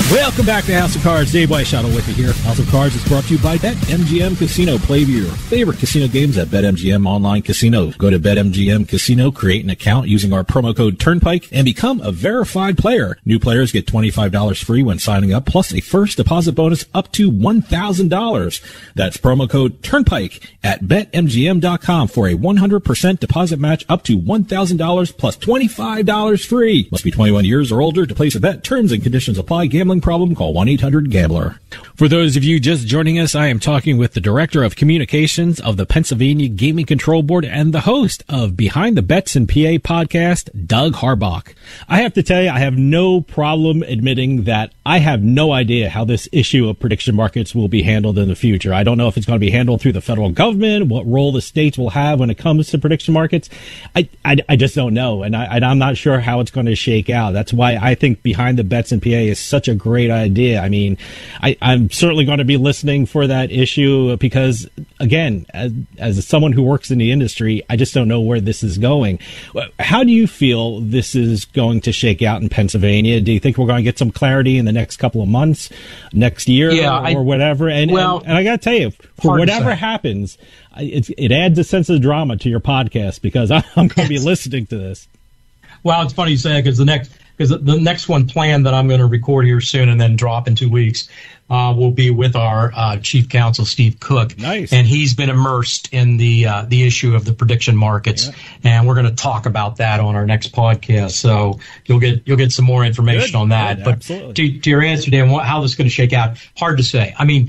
Welcome back to House of Cards. Dave Weishottle with you here. House of Cards is brought to you by BetMGM Casino. Play your favorite casino games at BetMGM Online Casino. Go to BetMGM Casino, create an account using our promo code Turnpike, and become a verified player. New players get $25 free when signing up, plus a first deposit bonus up to $1,000. That's promo code Turnpike at BetMGM.com for a 100% deposit match up to $1,000 plus $25 free. Must be 21 years or older to place a bet. Terms and conditions apply. Gambling problem? Call 1-800-GAMBLER. For those of you just joining us, I am talking with the Director of Communications of the Pennsylvania Gaming Control Board and the host of Behind the Bets in PA podcast, Doug Harbach. I have to tell you, I have no problem admitting that I have no idea how this issue of prediction markets will be handled in the future. I don't know if it's going to be handled through the federal government, what role the states will have when it comes to prediction markets. I just don't know, and I'm not sure how it's going to shake out. That's why I think Behind the Bets in PA is such a great idea. I mean, I'm certainly going to be listening for that issue because, again, as someone who works in the industry, I just don't know where this is going. How do you feel this is going to shake out in Pennsylvania? Do you think we're going to get some clarity in the next couple of months, next year, or whatever? And I got to tell you, for whatever happens, it adds a sense of drama to your podcast because I'm going to be listening to this. Well, it's funny you say because the next one planned that I'm going to record here soon and then drop in 2 weeks will be with our chief counsel, Steve Cook. Nice. And he's been immersed in the issue of the prediction markets. Yeah. And we're going to talk about that on our next podcast. So you'll get some more information on that. But to your answer, Dan, how this is going to shake out, hard to say. I mean,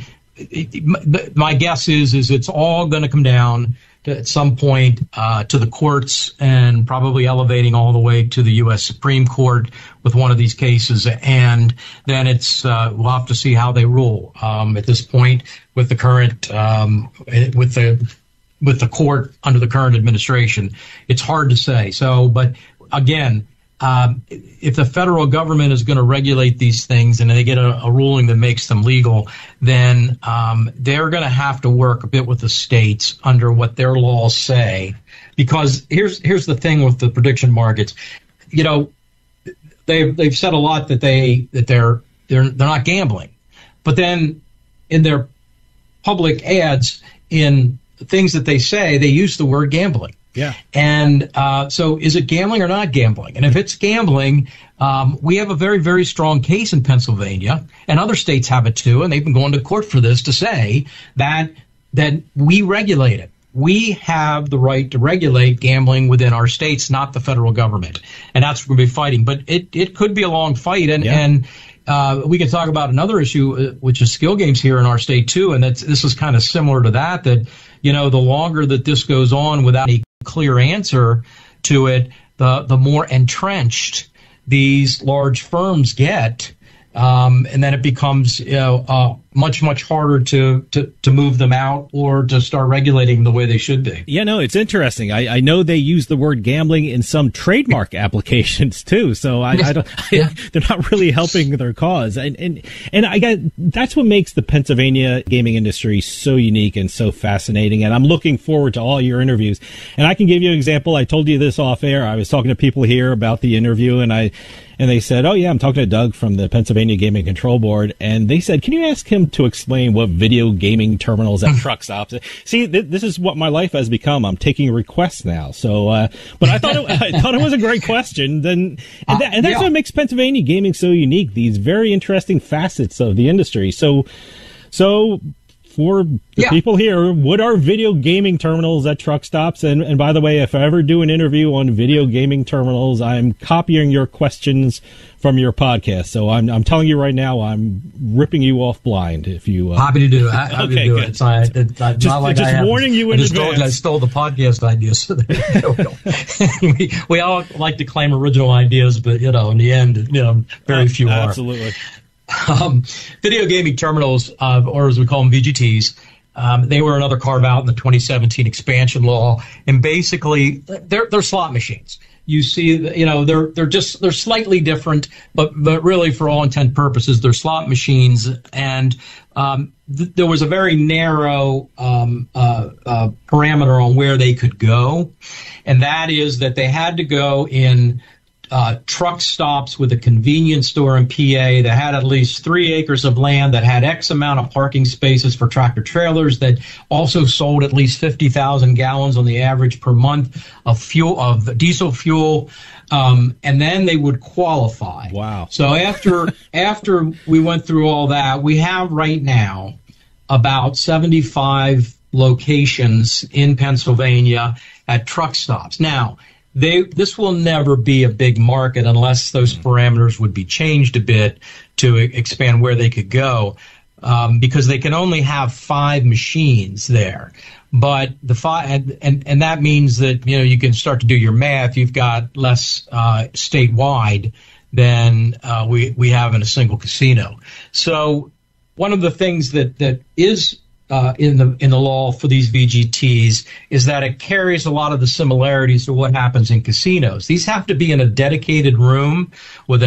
my guess is it's all going to come down at some point to the courts and probably elevating all the way to the U.S. Supreme Court with one of these cases. And then we'll have to see how they rule. At this point, with the current with the court under the current administration, it's hard to say. So, but again, if the federal government is going to regulate these things and they get a ruling that makes them legal, then they're going to have to work a bit with the states under what their laws say. Because here's the thing with the prediction markets, you know, they've said a lot that they're not gambling, but then in their public ads, in things that they say, they use the word gambling. Yeah. And so is it gambling or not gambling? And if it's gambling, we have a very, very strong case in Pennsylvania, and other states have it too, and they've been going to court for this to say that we regulate it. We have the right to regulate gambling within our states, not the federal government. And that's what we'll be fighting. But it could be a long fight. And we can talk about another issue, which is skill games here in our state too. And this is kind of similar to that, you know, the longer that this goes on without any clear answer to it, the more entrenched these large firms get, and then it becomes much, much harder to move them out or to start regulating the way they should be. Yeah, no, it's interesting. I know they use the word gambling in some trademark applications too, so they're not really helping their cause. And that's what makes the Pennsylvania gaming industry so unique and so fascinating. And I'm looking forward to all your interviews. And I can give you an example. I told you this off air. I was talking to people here about the interview, and they said, "Oh yeah, I'm talking to Doug from the Pennsylvania Gaming Control Board," and they said, "Can you ask him to explain what video gaming terminals at truck stops?" See, this is what my life has become. I'm taking requests now. So, but I thought it was a great question. That's what makes Pennsylvania gaming so unique. These very interesting facets of the industry. So for the people here, what are video gaming terminals at truck stops? And by the way, if I ever do an interview on video gaming terminals, I'm copying your questions from your podcast. So I'm telling you right now, I'm ripping you off blind. If you happy to do it, happy to do it. It's not like just warning you in advance. I stole the podcast ideas. So we all like to claim original ideas, but in the end, very few are. Absolutely. Video gaming terminals, or as we call them, VGTs, they were another carve out in the 2017 expansion law, and basically they're slot machines. You see, they're slightly different, but really for all intent purposes, they're slot machines. And there was a very narrow parameter on where they could go, and that is that they had to go in truck stops with a convenience store in PA that had at least 3 acres of land, that had X amount of parking spaces for tractor trailers, that also sold at least 50,000 gallons on the average per month of diesel fuel. And then they would qualify. Wow. So after we went through all that, we have right now about 75 locations in Pennsylvania at truck stops. Now, this will never be a big market unless those parameters would be changed a bit to expand where they could go, because they can only have 5 machines there. But the 5, and that means that, you can start to do your math. You've got less statewide than we have in a single casino. So one of the things that is in the law for these VGTs is that it carries a lot of the similarities to what happens in casinos. These have to be in a dedicated room with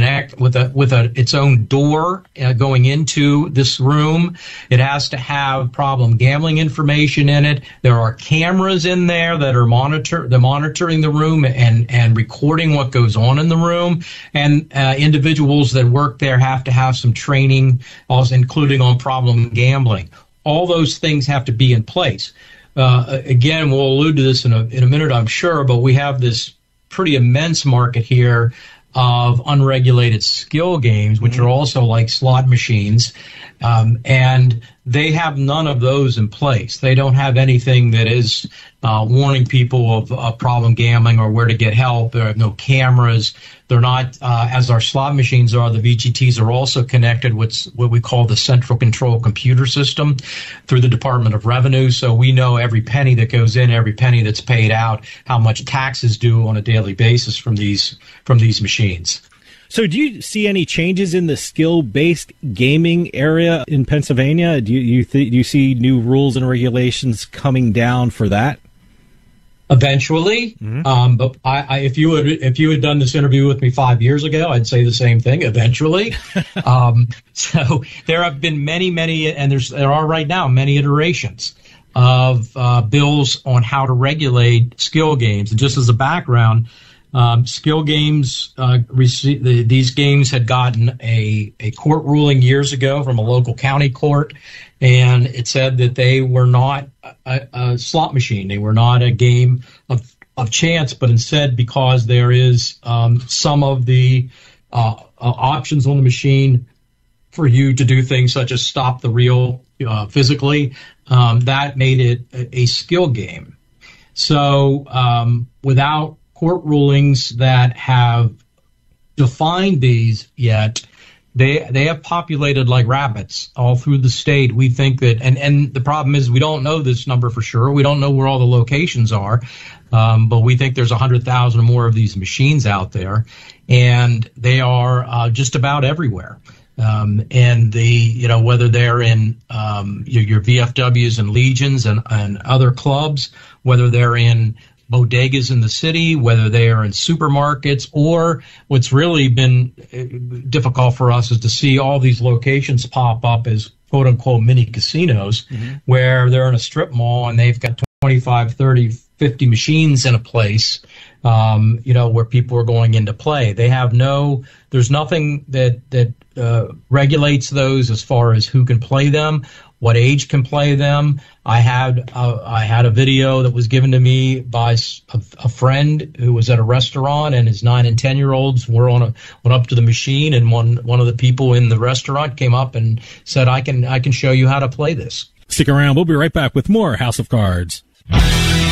its own door going into this room. It has to have problem gambling information in it. There are cameras in there that are monitoring the room and recording what goes on in the room. And individuals that work there have to have some training, also including on problem gambling. All those things have to be in place. Again, we'll allude to this in a minute, I'm sure, but we have this pretty immense market here of unregulated skill games, which are also like slot machines, and they have none of those in place. They don't have anything that is warning people of problem gambling or where to get help. There are no cameras. They're not, as our slot machines are, the VGTs are also connected with what we call the Central Control Computer System through the Department of Revenue. So we know every penny that goes in, every penny that's paid out, how much tax is due on a daily basis from these machines. So do you see any changes in the skill-based gaming area in Pennsylvania? Do you see new rules and regulations coming down for that? Eventually, but if you had done this interview with me 5 years ago, I'd say the same thing. Eventually, so there have been many, and there are right now many iterations of bills on how to regulate skill games. And just as a background, skill games these games had gotten a court ruling years ago from a local county court, and it said that they were not a slot machine. They were not a game of chance, but instead, because there is some of the options on the machine for you to do things such as stop the reel physically, that made it a skill game. So without court rulings that have defined these yet, they have populated like rabbits all through the state. We think that, and the problem is we don't know this number for sure. We don't know where all the locations are, but we think there's 100,000 or more of these machines out there, and they are just about everywhere. And whether they're in your VFWs and Legions and other clubs, whether they're in bodegas in the city, whether they are in supermarkets, or what's really been difficult for us is to see all these locations pop up as quote unquote mini casinos, where they're in a strip mall and they've got 25, 30, 50 machines in a place, where people are going in to play. There's nothing that regulates those as far as who can play them, what age can play them. I had a video that was given to me by a friend who was at a restaurant, and his 9 and 10-year-olds went up to the machine, and one of the people in the restaurant came up and said, I can show you how to play this. Stick around. We'll be right back with more House of Cards.